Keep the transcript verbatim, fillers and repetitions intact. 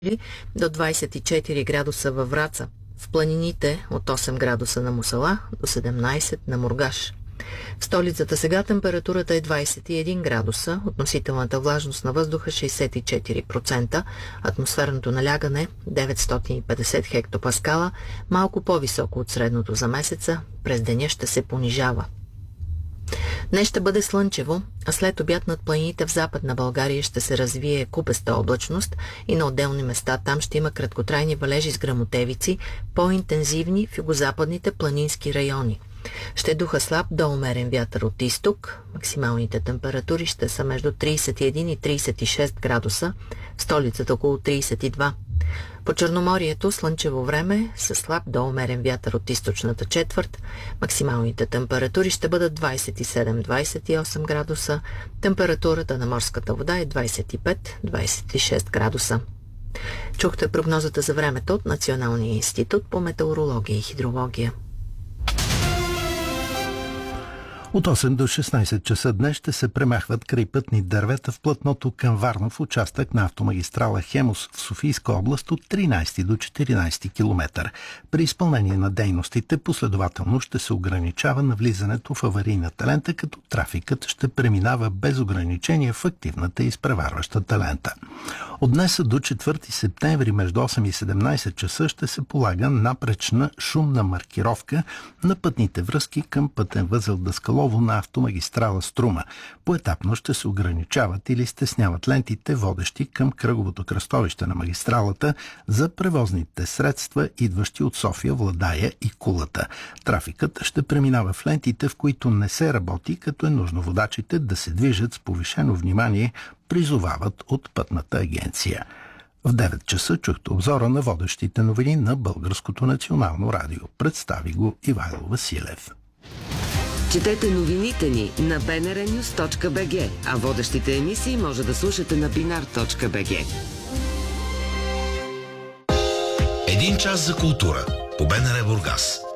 до двадесет и четири градуса във Враца. В планините от осем градуса на Мусала до седемнадесет на Мургаш. В столицата сега температурата е двадесет и един градуса, относителната влажност на въздуха шейсет и четири процента, атмосферното налягане деветстотин и петдесет хектопаскала, малко по-високо от средното за месеца, през деня ще се понижава. Днес ще бъде слънчево, а след обяд над планините в Западна България ще се развие купеста облачност и на отделни места там ще има краткотрайни валежи с гръмотевици, по-интензивни в югозападните планински райони. Ще духа слаб до умерен вятър от изток. Максималните температури ще са между тридесет и един и тридесет и шест градуса, в столицата около тридесет и два. По Черноморието слънчево време със слаб до умерен вятър от източната четвърт. Максималните температури ще бъдат двадесет и седем до двадесет и осем градуса. Температурата на морската вода е двадесет и пет до двадесет и шест градуса. Чухте прогнозата за времето от Националния институт по метеорология и хидрология. От осем до шестнадесет часа днес ще се премахват крайпътни дървета в платното към Варнов участък на автомагистрала Хемус в Софийска област от тринадесети до четиринадесети километър. При изпълнение на дейностите последователно ще се ограничава навлизането в аварийната лента, като трафикът ще преминава без ограничения в активната и изпреварващата лента. От днес до четвърти септември между осем и седемнадесет часа ще се полага напречна шумна маркировка на пътните връзки към пътен възел Даскалово на автомагистрала Струма. Поетапно ще се ограничават или стесняват лентите, водещи към кръговото кръстовище на магистралата за превозните средства, идващи от София, Владая и Кулата. Трафикът ще преминава в лентите, в които не се работи, като е нужно водачите да се движат с повишено внимание, призовават от Пътната агенция. В девет часа чухте обзора на водещите новини на Българското национално радио. Представи го Ивайло Василев. Четете новините ни на би ен ар нюз точка би джи, а водещите емисии може да слушате на бинар точка би джи. Един час за култура по БНР Бургас.